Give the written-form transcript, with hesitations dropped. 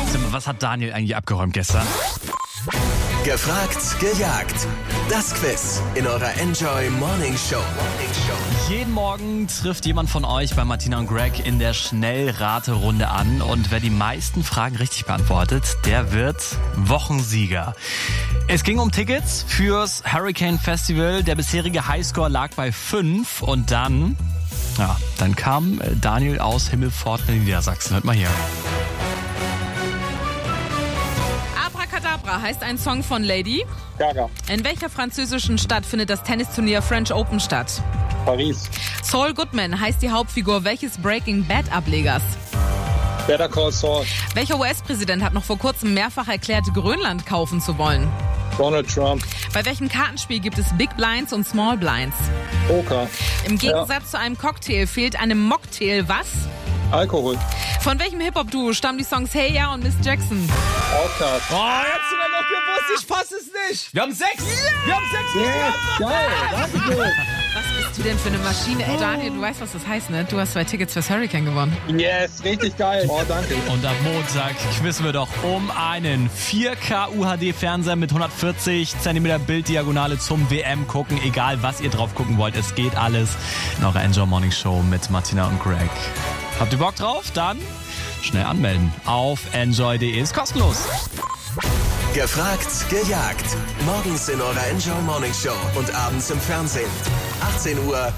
Was hat Daniel eigentlich abgeräumt gestern? Gefragt, gejagt. Das Quiz in eurer Enjoy Morning Show. Jeden Morgen trifft jemand von euch bei Martina und Greg in der Schnellraterunde an. Und wer die meisten Fragen richtig beantwortet, der wird Wochensieger. Es ging um Tickets fürs Hurricane Festival. Der bisherige Highscore lag bei 5. Und dann kam Daniel aus Himmelpforten in Niedersachsen. Hört mal hier. Abracadabra heißt ein Song von Lady. Gaga. In welcher französischen Stadt findet das Tennisturnier French Open statt? Paris. Saul Goodman heißt die Hauptfigur welches Breaking Bad Ablegers? Better Call Saul. Welcher US-Präsident hat noch vor kurzem mehrfach erklärt, Grönland kaufen zu wollen? Donald Trump. Bei welchem Kartenspiel gibt es Big Blinds und Small Blinds? Poker. Im Gegensatz zu einem Cocktail fehlt einem Mocktail was? Alkohol. Von welchem Hip-Hop-Duo stammen die Songs Hey Ya und Miss Jackson? Outcast. Oh, jetzt sind wir noch gewusst, ich fasse es nicht. Wir haben 6. Wir haben 6. Yes, geil. Danke. Was bist du denn für eine Maschine? Ey, Daniel, du weißt, was das heißt, ne? Du hast 2 Tickets fürs Hurricane gewonnen. Yes, richtig geil. Oh, danke. Und am Montag quizzen wir doch um einen 4K UHD-Fernseher mit 140 cm Bilddiagonale zum WM gucken. Egal, was ihr drauf gucken wollt, es geht alles in eurer Enjoy Morning Show mit Martina und Greg. Habt ihr Bock drauf? Dann schnell anmelden auf enjoy.de. Ist kostenlos. Gefragt, gejagt. Morgens in eurer Enjoy Morning Show und abends im Fernsehen. 18 Uhr